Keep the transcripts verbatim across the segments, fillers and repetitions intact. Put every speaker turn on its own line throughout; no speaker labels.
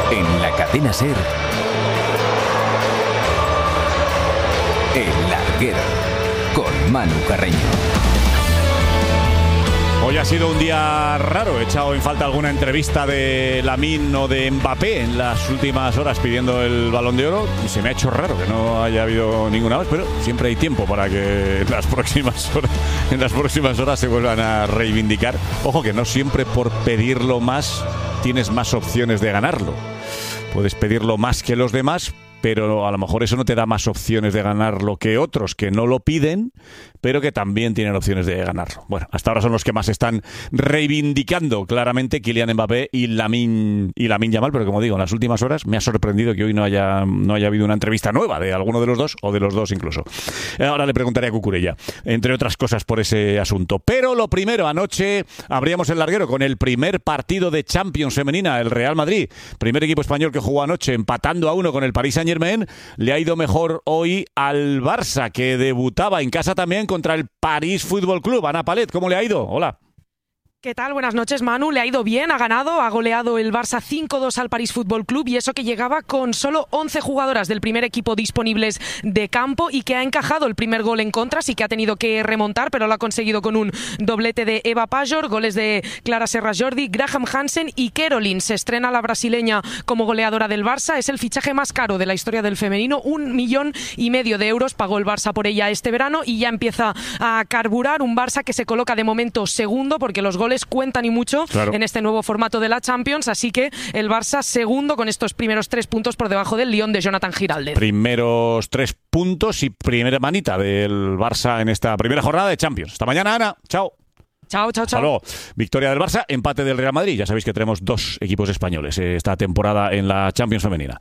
En la cadena SER, El Larguero, con Manu Carreño.
Hoy ha sido un día raro. He echado en falta alguna entrevista de Lamine o de Mbappé en las últimas horas pidiendo el Balón de Oro. Y se me ha hecho raro que no haya habido ninguna vez, pero siempre hay tiempo para que en las próximas horas, en las próximas horas se vuelvan a reivindicar. Ojo que no siempre por pedirlo más tienes más opciones de ganarlo. Puedes pedirlo más que los demás, pero a lo mejor eso no te da más opciones de ganarlo que otros que no lo piden, pero que también tienen opciones de ganarlo. Bueno, hasta ahora son los que más están reivindicando claramente Kylian Mbappé y Lamine y Lamine Yamal, pero como digo, en las últimas horas me ha sorprendido que hoy no haya no haya habido una entrevista nueva de alguno de los dos o de los dos incluso. Ahora le preguntaré a Cucurella, entre otras cosas por ese asunto. Pero lo primero, anoche abríamos el larguero con el primer partido de Champions femenina, el Real Madrid, primer equipo español que jugó anoche empatando a uno con el Paris Saint-Germain. Le ha ido mejor hoy al Barça, que debutaba en casa también contra el París Fútbol Club. Ana Palet, ¿cómo le ha ido? Hola.
¿Qué tal? Buenas noches, Manu. Le ha ido bien, ha ganado, ha goleado el Barça cinco dos al París Fútbol Club, y eso que llegaba con solo once jugadoras del primer equipo disponibles de campo, y que ha encajado el primer gol en contra, sí que ha tenido que remontar, pero lo ha conseguido con un doblete de Eva Pajor, goles de Clara Serra Jordi, Graham Hansen y Caroline. Se estrena la brasileña como goleadora del Barça, es el fichaje más caro de la historia del femenino, un millón y medio de euros pagó el Barça por ella este verano, y ya empieza a carburar un Barça que se coloca de momento segundo, porque los goles cuentan y mucho, claro, en este nuevo formato de la Champions, así que el Barça segundo con estos primeros tres puntos por debajo del Lyon de Jonathan Giraldez.
Primeros tres puntos y primera manita del Barça en esta primera jornada de Champions. Hasta mañana, Ana. Chao.
Chao, chao, chao.
Hasta victoria del Barça, empate del Real Madrid. Ya sabéis que tenemos dos equipos españoles esta temporada en la Champions femenina.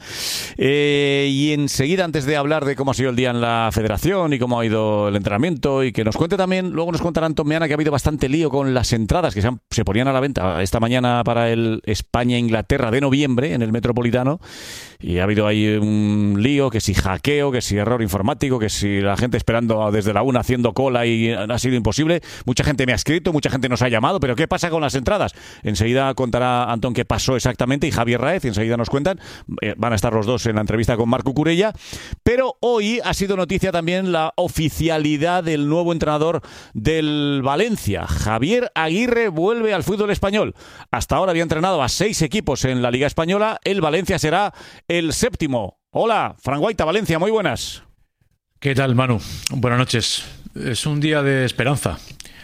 Eh, y enseguida, antes de hablar de cómo ha sido el día en la Federación y cómo ha ido el entrenamiento, y que nos cuente también, luego nos contará Antón Meana que ha habido bastante lío con las entradas que se, han, se ponían a la venta esta mañana para el España-Inglaterra de noviembre en el Metropolitano. Y ha habido ahí un lío, que si hackeo, que si error informático, que si la gente esperando desde la una haciendo cola y ha sido imposible. Mucha gente me ha escrito, mucha gente nos ha llamado, pero ¿qué pasa con las entradas? Enseguida contará Antón qué pasó exactamente, y Javier Raez, y enseguida nos cuentan. Eh, van a estar los dos en la entrevista con Marc Cucurella. Pero hoy ha sido noticia también la oficialidad del nuevo entrenador del Valencia. Javier Aguirre vuelve al fútbol español. Hasta ahora había entrenado a seis equipos en la Liga Española. El Valencia será el séptimo. Hola, Fran Guaita, Valencia, muy buenas.
¿Qué tal, Manu? Buenas noches. Es un día de esperanza.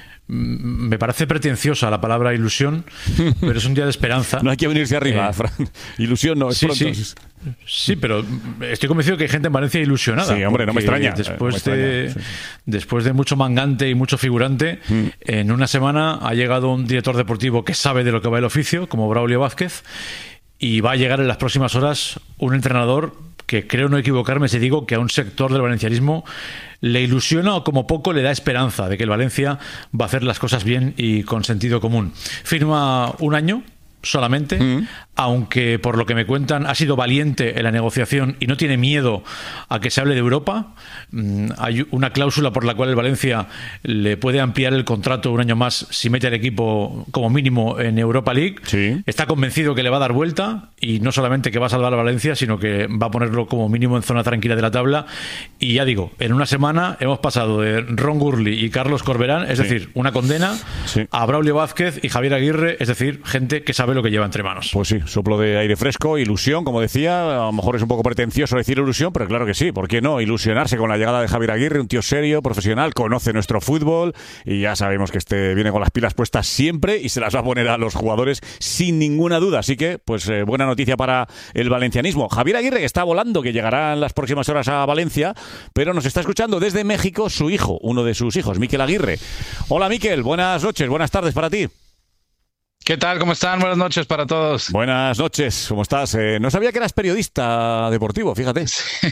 Me parece pretenciosa la palabra ilusión, pero es un día de esperanza.
No hay que venirse arriba, eh, Fran. Ilusión no, es
sí,
pronto.
Sí. Sí, pero estoy convencido que hay gente en Valencia ilusionada.
Sí, hombre, no me extraña.
Después,
me extraña,
de,
sí.
después de mucho mangante y mucho figurante, mm. en una semana ha llegado un director deportivo que sabe de lo que va el oficio, como Braulio Vázquez, y va a llegar en las próximas horas un entrenador que, creo no equivocarme si digo que a un sector del valencianismo le ilusiona o como poco le da esperanza de que el Valencia va a hacer las cosas bien y con sentido común. Firma un año solamente, mm. aunque por lo que me cuentan ha sido valiente en la negociación y no tiene miedo a que se hable de Europa. Mm, hay una cláusula por la cual el Valencia le puede ampliar el contrato un año más si mete al equipo como mínimo en Europa League.
Sí.
Está convencido que le va a dar vuelta, y no solamente que va a salvar a Valencia, sino que va a ponerlo como mínimo en zona tranquila de la tabla. Y ya digo, en una semana hemos pasado de Ron Gurley y Carlos Corberán, es sí. decir, una condena, sí. a Braulio Vázquez y Javier Aguirre, es decir, gente que sabe lo que lleva entre manos.
Pues sí, soplo de aire fresco, ilusión, como decía. A lo mejor es un poco pretencioso decir ilusión, pero claro que sí, ¿por qué no? Ilusionarse con la llegada de Javier Aguirre, un tío serio, profesional, conoce nuestro fútbol, y ya sabemos que este viene con las pilas puestas siempre y se las va a poner a los jugadores sin ninguna duda. Así que, pues eh, buena noticia para el valencianismo. Javier Aguirre, que está volando, que llegará en las próximas horas a Valencia, pero nos está escuchando desde México su hijo, uno de sus hijos, Mikel Aguirre. Hola, Mikel, buenas noches, buenas tardes para ti.
¿Qué tal? ¿Cómo están? Buenas noches para todos.
Buenas noches, ¿cómo estás? Eh, no sabía que eras periodista deportivo, fíjate.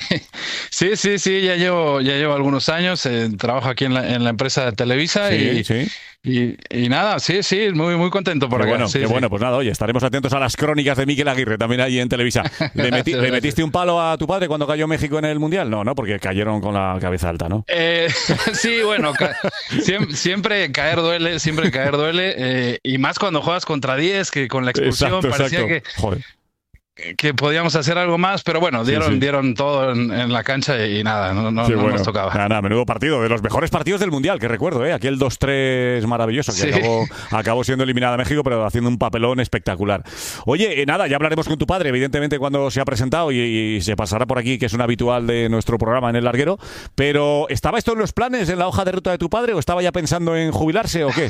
Sí, sí, sí, ya llevo, ya llevo algunos años. Eh, trabajo aquí en la, en la empresa de Televisa. Sí, y, sí. Y, y nada, sí, sí, muy, muy contento por
qué
acá.
Bueno,
sí,
qué
sí.
bueno, pues nada, oye, estaremos atentos a las crónicas de Mikel Aguirre, también ahí en Televisa. ¿Le, metí, ¿le metiste un palo a tu padre cuando cayó México en el Mundial? No, no, porque cayeron con la cabeza alta, ¿no?
Eh, sí, bueno, ca siempre, siempre caer duele, siempre caer duele, eh, y más cuando juegas contra diez, que con la expulsión
exacto,
parecía
exacto.
que...
Joder.
que podíamos hacer algo más, pero bueno, dieron, sí, sí. dieron todo en, en la cancha y, y nada, no, no, sí, no bueno. nos tocaba.
Nada, nada, menudo partido, de los mejores partidos del Mundial, que recuerdo, ¿eh? Aquel dos tres maravilloso, que sí. acabó, acabó siendo eliminada México, pero haciendo un papelón espectacular. Oye, eh, nada, ya hablaremos con tu padre, evidentemente, cuando se ha presentado y, y se pasará por aquí, que es un habitual de nuestro programa en El Larguero, pero ¿estaba esto en los planes, en la hoja de ruta de tu padre, o estaba ya pensando en jubilarse o qué?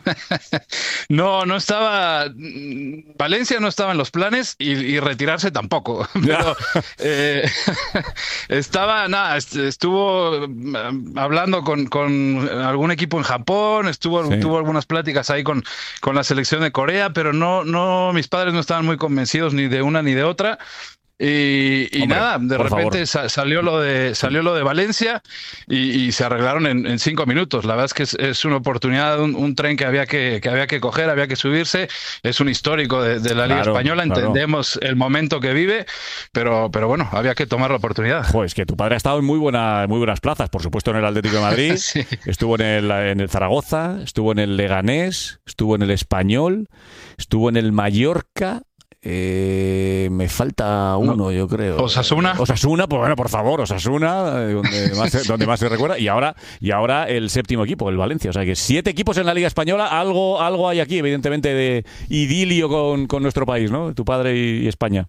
No, no estaba. Valencia no estaba en los planes y, y retirarse tampoco. Pero eh, estaba, nada, estuvo hablando con, con algún equipo en Japón, estuvo, sí. tuvo algunas pláticas ahí con, con la selección de Corea, pero no, no, mis padres no estaban muy convencidos ni de una ni de otra. Y, y Hombre, nada, de repente sa salió lo de salió lo de Valencia y, y se arreglaron en, en cinco minutos. La verdad es que es, es una oportunidad, un, un tren que había que, que había que coger, había que subirse. Es un histórico de, de la Liga claro, Española, entendemos claro. el momento que vive, pero, pero bueno, había que tomar la oportunidad.
Joder, es que tu padre ha estado en muy, buena, muy buenas plazas, por supuesto en el Atlético de Madrid, sí. estuvo en el, en el Zaragoza, estuvo en el Leganés, estuvo en el Español, estuvo en el Mallorca. Eh, me falta uno, no. yo creo.
Osasuna.
Osasuna, pues bueno, por favor, Osasuna, donde más, se, donde más se recuerda. Y ahora, y ahora el séptimo equipo, el Valencia. O sea que siete equipos en la Liga Española, algo, algo hay aquí, evidentemente, de idilio con, con nuestro país, ¿no? Tu padre y, y España.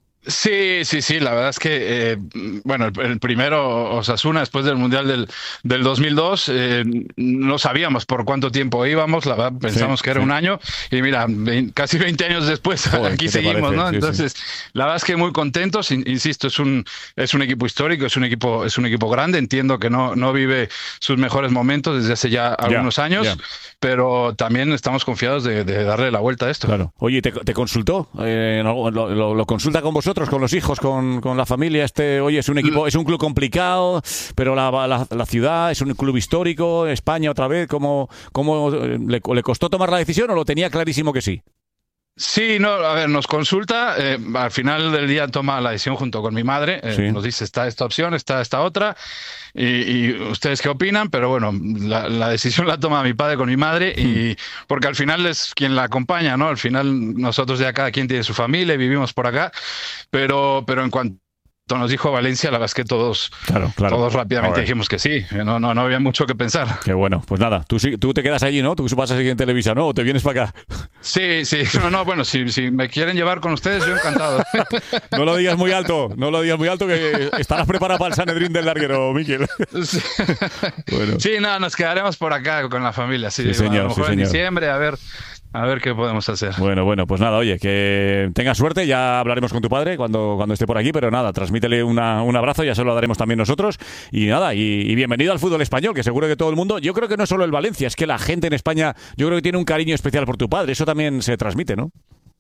Sí, sí, sí, la verdad es que, eh, bueno, el, el primero, Osasuna, después del Mundial del, del dos mil dos, eh, no sabíamos por cuánto tiempo íbamos, la verdad pensamos sí, que era sí. un año, y mira, veinte, casi veinte años después, Joder, aquí seguimos, ¿no? Sí, Entonces, sí. la verdad es que muy contentos, insisto, es un, es un equipo histórico, es un equipo, es un equipo grande, entiendo que no, no vive sus mejores momentos desde hace ya algunos ya, años, ya. pero también estamos confiados de, de darle la vuelta a esto.
Claro. Oye, ¿te, te consultó? Eh, lo, lo, ¿Lo consulta con vosotros? Con los hijos, con, con la familia, este, oye, es un equipo, es un club complicado, pero la, la, la ciudad es un club histórico, España otra vez, ¿cómo, cómo le, le costó tomar la decisión o lo tenía clarísimo que sí?
Sí, no, a ver, nos consulta, eh, al final del día toma la decisión junto con mi madre, eh, sí. nos dice está esta opción, está esta otra, y, y ustedes qué opinan, pero bueno, la, la decisión la toma mi padre con mi madre, y porque al final es quien la acompaña, ¿no? Al final nosotros ya cada quien tiene su familia, vivimos por acá, pero, pero en cuanto nos dijo Valencia, la verdad es que todos, claro, claro. todos rápidamente dijimos que sí, no, no, no había mucho que pensar.
Qué bueno, pues nada, tú, tú te quedas allí, ¿no? Tú vas a seguir en Televisa, ¿no? ¿O te vienes para acá?
Sí, sí, no, no, bueno, si, si me quieren llevar con ustedes, yo encantado.
No lo digas muy alto, no lo digas muy alto, que estarás preparado para el Sanedrín del Larguero, Miquel.
Sí, bueno. sí nada, nos quedaremos por acá con la familia, sí,
sí señor,
a lo mejor
sí,
en
señor.
diciembre, a ver... A ver qué podemos hacer.
Bueno, bueno, pues nada, oye, que tengas suerte, ya hablaremos con tu padre cuando, cuando esté por aquí, pero nada, transmítele una, un abrazo, ya se lo daremos también nosotros, y nada, y, y bienvenido al fútbol español, que seguro que todo el mundo, yo creo que no solo el Valencia, es que la gente en España, yo creo que tiene un cariño especial por tu padre, eso también se transmite, ¿no?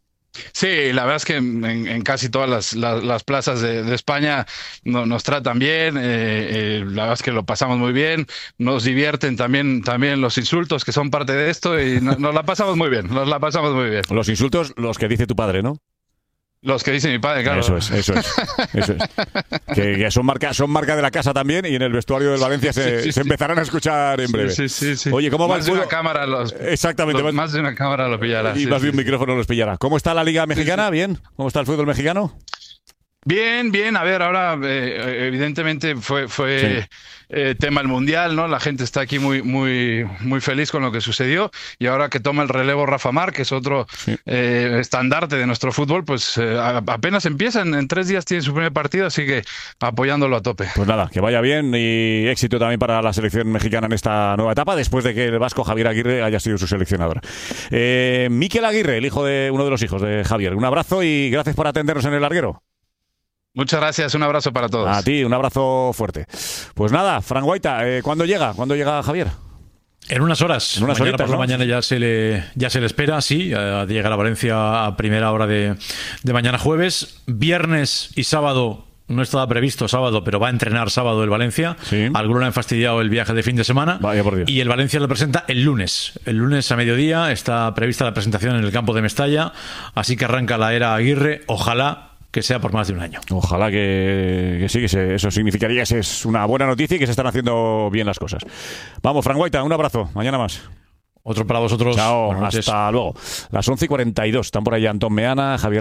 Sí, la verdad es que en, en casi todas las, las, las plazas de, de España no, nos tratan bien, eh, eh, la verdad es que lo pasamos muy bien, nos divierten también, también los insultos que son parte de esto y no, nos la pasamos muy bien, nos la pasamos muy bien.
Los insultos, los que dice tu padre, ¿no?
Los que dice mi padre, claro.
Eso es, eso es. Eso es. Que, que son, marca, son marca de la casa también y en el vestuario del Valencia se, sí, sí, se empezarán a escuchar en breve.
Sí, sí, sí.
Oye, ¿cómo
más
va el
de
fútbol?
Una cámara los,
Exactamente.
Los, más de una cámara lo pillará.
Y
sí,
más de
sí,
un
sí.
micrófono los pillará. ¿Cómo está la Liga Mexicana?
Sí, sí.
¿Bien? ¿Cómo está el fútbol mexicano?
Bien, bien. A ver, ahora eh, evidentemente fue, fue sí. eh, tema el Mundial, ¿no? La gente está aquí muy, muy, muy feliz con lo que sucedió y ahora que toma el relevo Rafa Márquez, otro sí. eh, estandarte de nuestro fútbol, pues eh, apenas empieza, en, en tres días tiene su primer partido, así que apoyándolo a tope.
Pues nada, que vaya bien y éxito también para la selección mexicana en esta nueva etapa, después de que el vasco Javier Aguirre haya sido su seleccionador. Eh, Miquel Aguirre, el hijo de uno de los hijos de Javier, un abrazo y gracias por atendernos en El Larguero.
Muchas gracias, un abrazo para todos.
A ti, un abrazo fuerte. Pues nada, Fran Guaita, eh, ¿cuándo llega? ¿Cuándo llega Javier?
En unas horas.
En unas
mañana
horitas,
por la
¿no?
mañana ya se le ya se le espera, sí, a llegar a Valencia a primera hora de, de mañana jueves. Viernes y sábado no estaba previsto sábado, pero va a entrenar sábado el Valencia. Sí. Alguno le han fastidiado el viaje de fin de semana.
Vaya por Dios.
Y el Valencia lo presenta el lunes. El lunes a mediodía está prevista la presentación en el campo de Mestalla, así que arranca la era Aguirre. Ojalá que sea por más de un año.
Ojalá que, que sí, que se, eso significaría que es una buena noticia y que se están haciendo bien las cosas. Vamos, Fran Guaita, un abrazo. Mañana más.
Otro para vosotros.
Chao, hasta luego. Las once y cuarenta y dos. Están por ahí Antón Meana, Javier Raez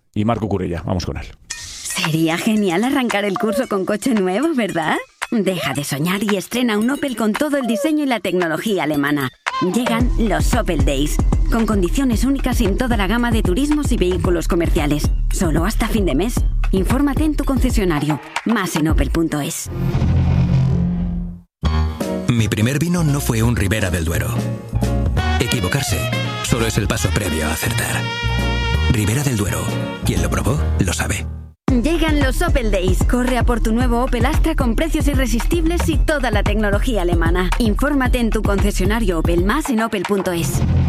y Marco Curella. Vamos con él.
Sería genial arrancar el curso con coche nuevo, ¿verdad? Deja de soñar y estrena un Opel con todo el diseño y la tecnología alemana. Llegan los Opel Days, con condiciones únicas en toda la gama de turismos y vehículos comerciales. Solo hasta fin de mes. Infórmate en tu concesionario. Más en opel punto es.
Mi primer vino no fue un Ribera del Duero. Equivocarse solo es el paso previo a acertar. Ribera del Duero. Quien lo probó, lo sabe.
Llegan los Opel Days. Corre a por tu nuevo Opel Astra con precios irresistibles y toda la tecnología alemana. Infórmate en tu concesionario Opel. Más en opel punto es.